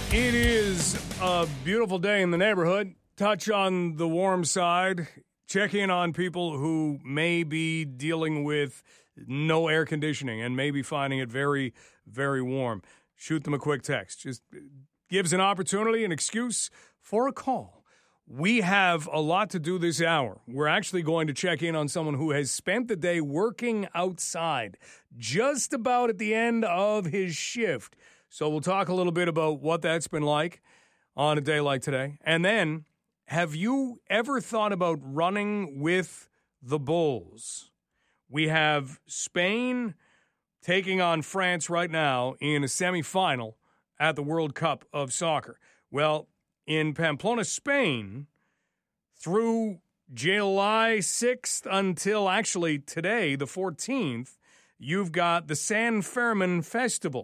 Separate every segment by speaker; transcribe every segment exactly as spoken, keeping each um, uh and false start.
Speaker 1: It is a beautiful day in the neighborhood. Touch on the warm side. Check in on people who may be dealing with no air conditioning and may be finding it very, very warm. Shoot them a quick text. Just gives an opportunity, an excuse for a call. We have a lot to do this hour. We're actually going to check in on someone who has spent the day working outside, just about at the end of his shift. So we'll talk a little bit about what that's been like on a day like today. And then, have you ever thought about running with the Bulls? We have Spain taking on France right now in a semifinal at the World Cup of Soccer. Well, in Pamplona, Spain, through July sixth until actually today, the fourteenth, you've got the San Fermin Festival.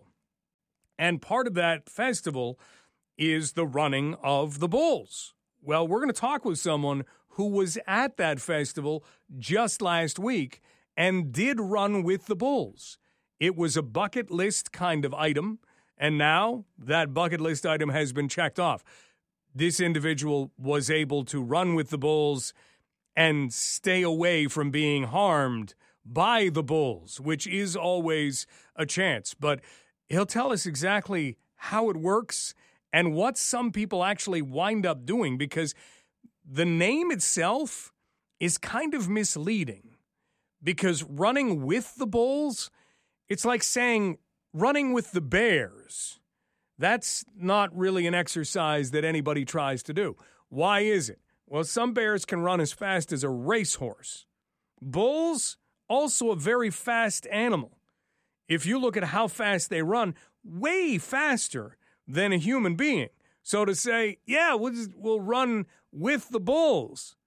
Speaker 1: And part of that festival is the running of the Bulls. Well, we're going to talk with someone who was at that festival just last week and did run with the Bulls. It was a bucket list kind of item, and now that bucket list item has been checked off. This individual was able to run with the Bulls and stay away from being harmed by the Bulls, which is always a chance. But he'll tell us exactly how it works and what some people actually wind up doing, because the name itself is kind of misleading. Because running with the Bulls, it's like saying running with the Bears. That's not really an exercise that anybody tries to do. Why is it? Well, some bears can run as fast as a racehorse. Bulls, also a very fast animal. If you look at how fast they run, way faster than a human being. So to say, yeah, we'll, just, we'll run with the Bulls,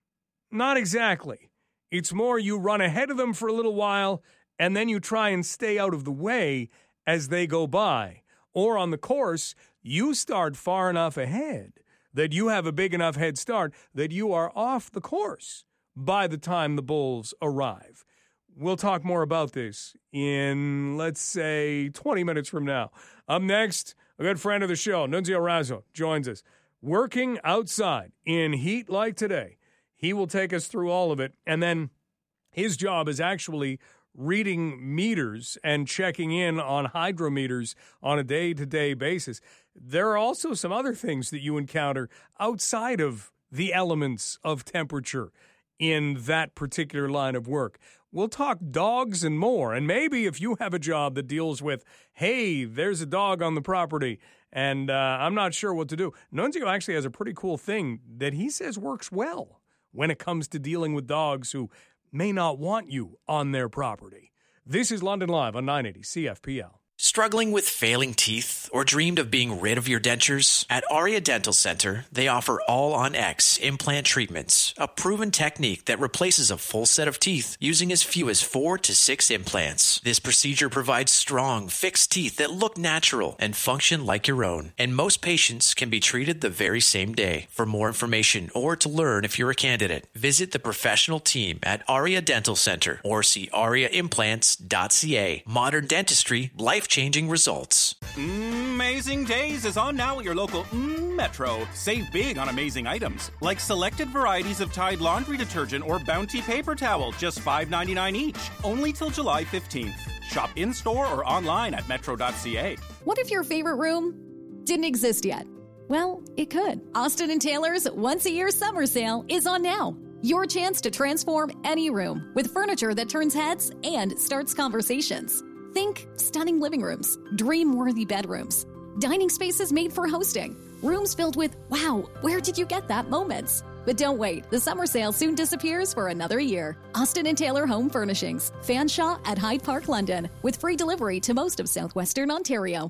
Speaker 1: not exactly. It's more you run ahead of them for a little while, and then you try and stay out of the way as they go by. Or on the course, you start far enough ahead that you have a big enough head start that you are off the course by the time the Bulls arrive. We'll talk more about this in, let's say, twenty minutes from now. Up next, a good friend of the show, Nunzio Razzo, joins us. Working outside in heat like today. He will take us through all of it, and then his job is actually reading meters and checking in on hydrometers on a day-to-day basis. There are also some other things that you encounter outside of the elements of temperature in that particular line of work. We'll talk dogs and more, and maybe if you have a job that deals with, hey, there's a dog on the property, and uh, I'm not sure what to do. Nunzio actually has a pretty cool thing that he says works well when it comes to dealing with dogs who may not want you on their property. This is London Live on nine eighty C F P L.
Speaker 2: Struggling with failing teeth or dreamed of being rid of your dentures? At Aria Dental Center, they offer All-on-X implant treatments, a proven technique that replaces a full set of teeth using as few as four to six implants. This procedure provides strong, fixed teeth that look natural and function like your own, and most patients can be treated the very same day. For more information or to learn if you're a candidate, visit the professional team at Aria Dental Center or see aria implants dot c a. Modern dentistry, life changing results.
Speaker 3: Amazing Days is on now at your local mm, Metro. Save big on amazing items, like selected varieties of Tide laundry detergent or Bounty paper towel, just five ninety-nine each. Only till July fifteenth. Shop in-store or online at metro dot c a.
Speaker 4: What if your favorite room didn't exist yet? Well, it could. Austin and Taylor's once-a-year summer sale is on now. Your chance to transform any room with furniture that turns heads and starts conversations. Think stunning living rooms, dream-worthy bedrooms, dining spaces made for hosting, rooms filled with, wow, where did you get that moments? But don't wait, the summer sale soon disappears for another year. Austin and Taylor Home Furnishings, Fanshawe at Hyde Park, London, with free delivery to most of southwestern Ontario.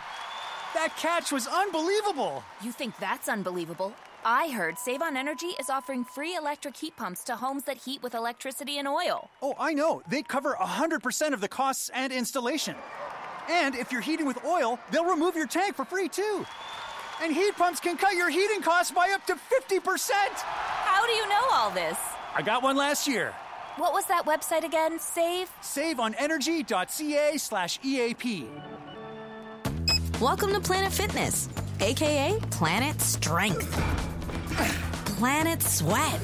Speaker 5: That catch was unbelievable!
Speaker 6: You think that's unbelievable? I heard Save on Energy is offering free electric heat pumps to homes that heat with electricity and oil.
Speaker 5: Oh, I know. They cover one hundred percent of the costs and installation. And if you're heating with oil, they'll remove your tank for free, too. And heat pumps can cut your heating costs by up to fifty percent!
Speaker 6: How do you know all this?
Speaker 5: I got one last year.
Speaker 6: What was that website again? Save?
Speaker 5: save on energy dot c a slash E A P.
Speaker 7: Welcome to Planet Fitness. A K A Planet Strength. Planet Sweat.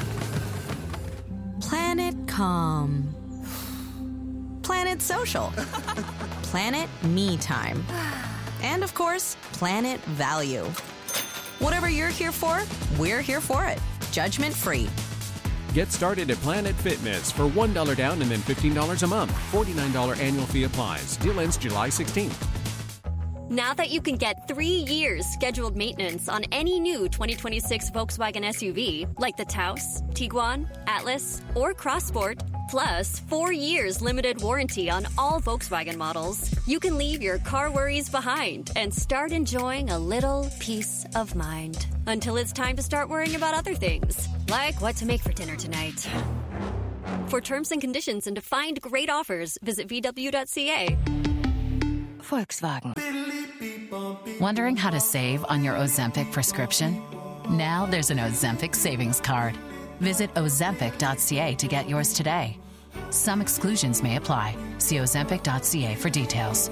Speaker 7: Planet Calm. Planet Social. Planet Me Time. And, of course, Planet Value. Whatever you're here for, we're here for it. Judgment free.
Speaker 8: Get started at Planet Fitness for one dollar down and then fifteen dollars a month. forty-nine dollars annual fee applies. Deal ends July sixteenth.
Speaker 9: Now that you can get three years scheduled maintenance on any new twenty twenty-six Volkswagen S U V, like the Taos, Tiguan, Atlas, or Crossport, plus four years limited warranty on all Volkswagen models, you can leave your car worries behind and start enjoying a little peace of mind. Until it's time to start worrying about other things, like what to make for dinner tonight. For terms and conditions and to find great offers, visit V W dot C A.
Speaker 10: Volkswagen. Wondering how to save on your Ozempic prescription? Now there's an Ozempic savings card. Visit Ozempic dot C A to get yours today. Some exclusions may apply. See Ozempic dot C A for details.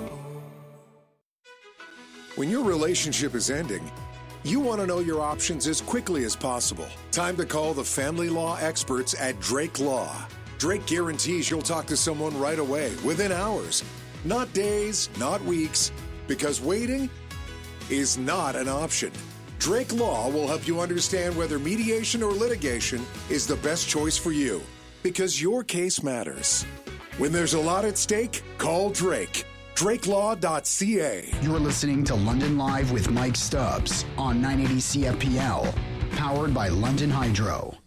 Speaker 11: When your relationship is ending, you want to know your options as quickly as possible. Time to call the family law experts at Drake Law. Drake guarantees you'll talk to someone right away, within hours. Not days, not weeks, because waiting is not an option. Drake Law will help you understand whether mediation or litigation is the best choice for you, because your case matters. When there's a lot at stake, call Drake. Drake Law dot C A.
Speaker 12: You're listening to London Live with Mike Stubbs on nine eighty C F P L, powered by London Hydro.